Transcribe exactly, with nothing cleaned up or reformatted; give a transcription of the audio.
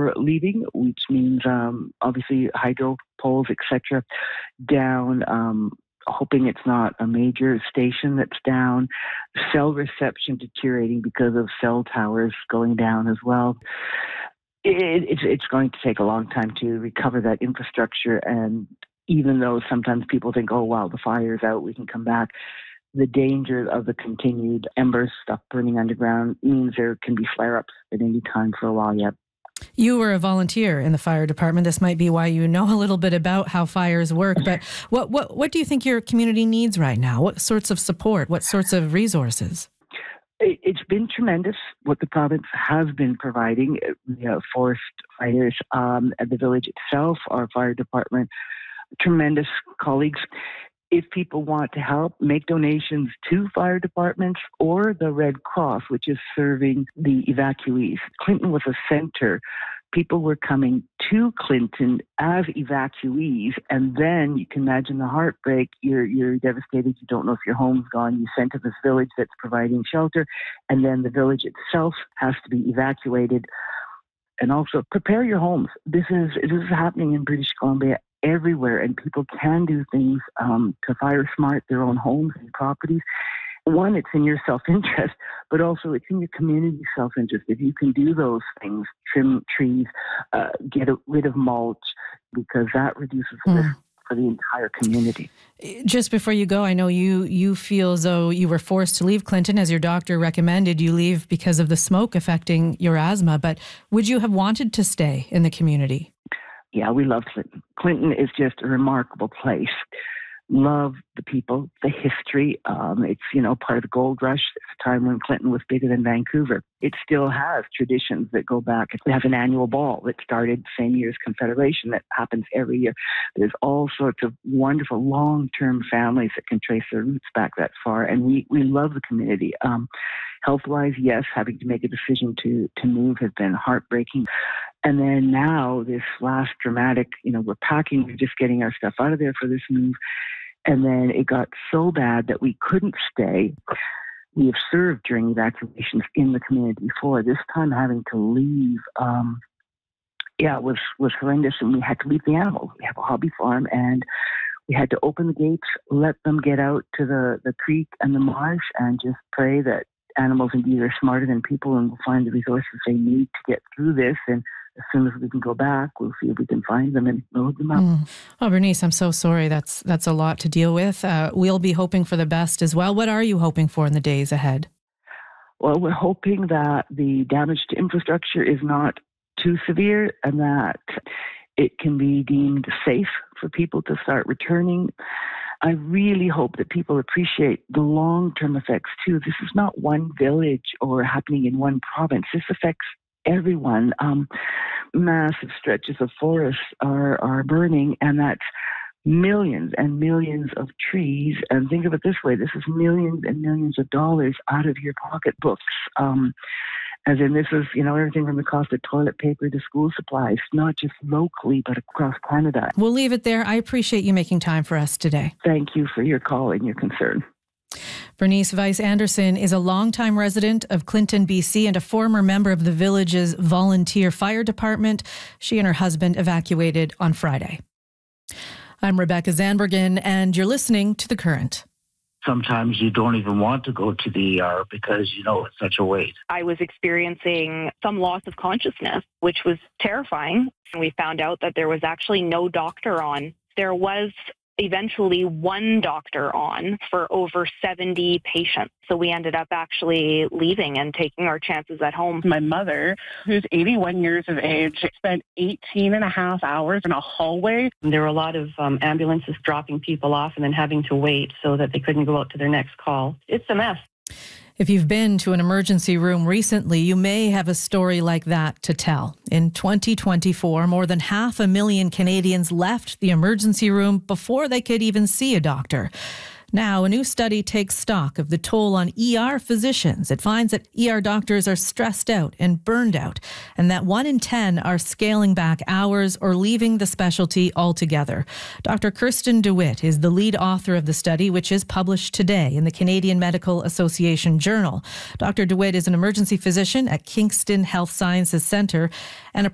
are leaving, which means um, obviously hydro poles, et cetera, down. Um, hoping it's not a major station that's down. Cell reception deteriorating because of cell towers going down as well. It, it's, it's going to take a long time to recover that infrastructure. And even though sometimes people think, oh, wow, the fire's out, we can come back, the danger of the continued embers, stuff burning underground, means there can be flare-ups at any time for a while yet. You were a volunteer in the fire department. This might be why you know a little bit about how fires work. But what what what do you think your community needs right now? What sorts of support? What sorts of resources? It's been tremendous what the province has been providing. You know, forest fires um, at the village itself, our fire department, tremendous colleagues. If people want to help, make donations to fire departments or the Red Cross, which is serving the evacuees. Clinton was a center. People were coming to Clinton as evacuees, and then you can imagine the heartbreak. You're you're devastated. You don't know if your home's gone. You sent to this village that's providing shelter, and then the village itself has to be evacuated. And also prepare your homes. This is this is happening in British Columbia everywhere, and people can do things um, to fire smart their own homes and properties. One, it's in your self-interest, but also it's in your community's self-interest. If you can do those things, trim trees, uh, get rid of mulch, because that reduces the risk for the entire community. Just before you go, I know you you feel as though you were forced to leave Clinton, as your doctor recommended you leave because of the smoke affecting your asthma, but would you have wanted to stay in the community? Yeah, we love Clinton. Clinton is just a remarkable place. Love the people, the history. Um, it's, you know, part of the gold rush. It's a time when Clinton was bigger than Vancouver. It still has traditions that go back. It has an annual ball that started the same year as Confederation that happens every year. There's all sorts of wonderful long-term families that can trace their roots back that far. And we, we love the community. Um, health-wise, yes, having to make a decision to, to move has been heartbreaking. And then now this last dramatic, you know, we're packing, we're just getting our stuff out of there for this move. And then it got so bad that we couldn't stay. We have served during evacuations in the community before. This time having to leave, um, yeah, it was, was horrendous. And we had to leave the animals. We have a hobby farm, and we had to open the gates, let them get out to the, the creek and the marsh, and just pray that animals indeed are smarter than people and will find the resources they need to get through this. And as soon as we can go back, we'll see if we can find them and load them up. Mm. Oh, Bernice, I'm so sorry. That's that's a lot to deal with. Uh, we'll be hoping for the best as well. What are you hoping for in the days ahead? Well, we're hoping that the damage to infrastructure is not too severe and that it can be deemed safe for people to start returning. I really hope that people appreciate the long-term effects, too. This is not one village or happening in one province. This affects everyone. Um, massive stretches of forests are, are burning, and that's millions and millions of trees. And think of it this way, this is millions and millions of dollars out of your pocketbooks. Um, as in this is, you know, everything from the cost of toilet paper to school supplies, not just locally, but across Canada. We'll leave it there. I appreciate you making time for us today. Thank you for your call and your concern. Bernice Weiss-Anderson is a longtime resident of Clinton, B C, and a former member of the village's volunteer fire department. She and her husband evacuated on Friday. I'm Rebecca Zandbergen, and you're listening to The Current. Sometimes you don't even want to go to the E R because you know it's such a wait. I was experiencing some loss of consciousness, which was terrifying. And we found out that there was actually no doctor on. There was eventually one doctor on for over seventy patients. So we ended up actually leaving and taking our chances at home. My mother, who's eighty-one years of age, spent eighteen and a half hours in a hallway. There were a lot of um, ambulances dropping people off and then having to wait so that they couldn't go out to their next call. It's a mess. If you've been to an emergency room recently, you may have a story like that to tell. In twenty twenty-four, more than half a million Canadians left the emergency room before they could even see a doctor. Now, a new study takes stock of the toll on E R physicians. It finds that E R doctors are stressed out and burned out, and that one in ten are scaling back hours or leaving the specialty altogether. Doctor Kirsten DeWitt is the lead author of the study, which is published today in the Canadian Medical Association Journal. Doctor DeWitt is an emergency physician at Kingston Health Sciences Centre and a